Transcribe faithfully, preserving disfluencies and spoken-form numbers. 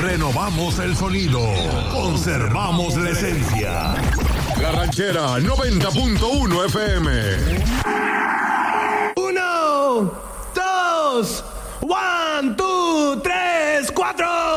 Renovamos el sonido. Conservamos la esencia. La Ranchera noventa punto uno F M. Uno, dos, one.